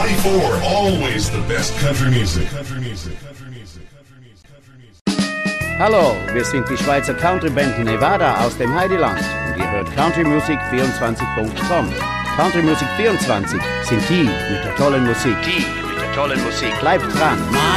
94, always the best country music. Hallo, wir sind die Schweizer Country-Band Nevada aus dem Heideland und ihr hört countrymusic24.com. Country Music 24 sind die mit der tollen Musik. Bleibt dran!